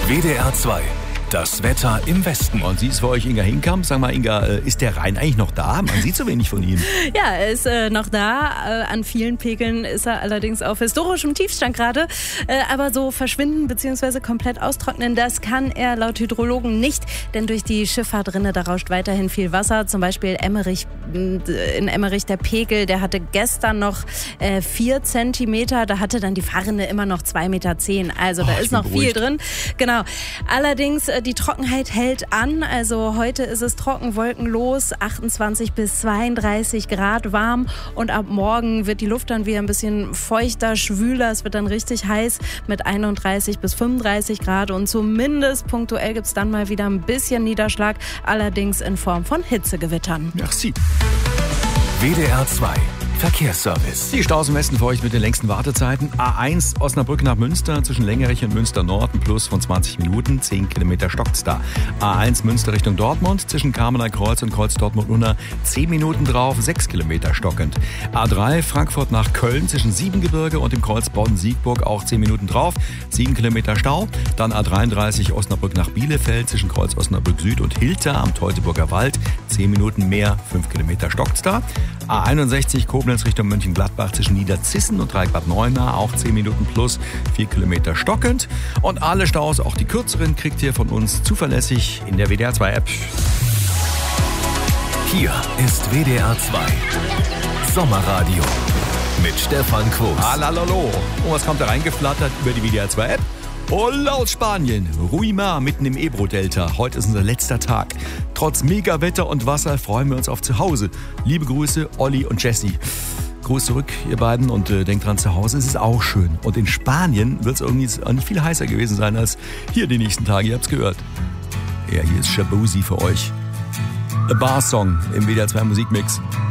WDR 2. Das Wetter im Westen. Und sie ist für euch Inga Hinkamp. Sag mal, Inga, ist der Rhein eigentlich noch da? Man sieht so wenig von ihm. Ja, er ist noch da. An vielen Pegeln ist er allerdings auf historischem Tiefstand gerade. Aber so verschwinden bzw. komplett austrocknen, das kann er laut Hydrologen nicht. Denn durch die Schifffahrt drinne, da rauscht weiterhin viel Wasser. Zum Beispiel in Emmerich der Pegel, der hatte gestern noch 4 Zentimeter. Da hatte dann die Fahrrinne immer noch 2,10 Meter. Also da ist noch viel drin. Genau. Allerdings die Trockenheit hält an, also heute ist es trocken, wolkenlos, 28 bis 32 Grad warm und ab morgen wird die Luft dann wieder ein bisschen feuchter, schwüler, es wird dann richtig heiß mit 31 bis 35 Grad und zumindest punktuell gibt es dann mal wieder ein bisschen Niederschlag, allerdings in Form von Hitzegewittern. Merci. WDR 2. Verkehrsservice. Die Staus im Westen für euch mit den längsten Wartezeiten. A1 Osnabrück nach Münster zwischen Längerich und Münster Nord, ein Plus von 20 Minuten, 10 Kilometer stockt's da. A1 Münster Richtung Dortmund zwischen Kamener Kreuz und Kreuz Dortmund-Unna, 10 Minuten drauf, 6 Kilometer stockend. A3 Frankfurt nach Köln zwischen Siebengebirge und dem Kreuz Bonn-Siegburg, auch 10 Minuten drauf, 7 Kilometer Stau. Dann A33 Osnabrück nach Bielefeld zwischen Kreuz Osnabrück Süd und Hilter am Teutoburger Wald, 10 Minuten mehr, 5 Kilometer stockt's da. A61 Koblenz Richtung Mönchengladbach zwischen Niederzissen und Dreieckbad Neuenahr, auch 10 Minuten plus, 4 Kilometer stockend. Und alle Staus, auch die kürzeren, kriegt ihr von uns zuverlässig in der WDR 2 App. Hier ist WDR 2. Sommerradio mit Stefan Quos. Alalalo. Und was kommt da reingeflattert über die WDR 2 App? Und aus Spanien, Ruimar mitten im Ebro-Delta. Heute ist unser letzter Tag. Trotz Megawetter und Wasser freuen wir uns auf Zuhause. Liebe Grüße, Olli und Jessie. Gruß zurück, ihr beiden, und denkt dran, zu Hause ist es auch schön. Und in Spanien wird es irgendwie auch nicht viel heißer gewesen sein als hier die nächsten Tage. Ihr habt's gehört. Ja, hier ist Shabuzi für euch. A Bar Song im WDR 2 Musikmix.